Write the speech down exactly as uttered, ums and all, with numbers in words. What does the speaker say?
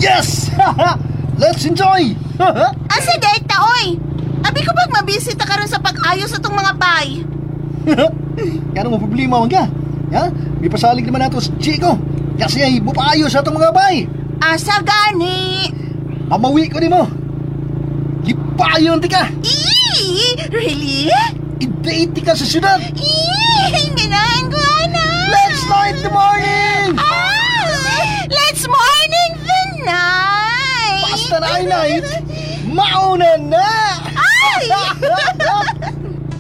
Yes! Let's enjoy! Asa dahil ta, oy? Abi ko bang mabisita karon sa pag-ayos atong mga bay? Yan ang problema man ka. Ya? May pasalig naman nato sa Chico. Kasi ay bupayo sa itong mga bay. Asa gani? Mamawi ko di mo. Lipayo ti ka. Eee! Really? I-date ti ka sa syudad. Eee! Ganahan ko, ana! Let's light the morning! Ah! Let's morning the night! Basta na ay night, mauna na! Ay!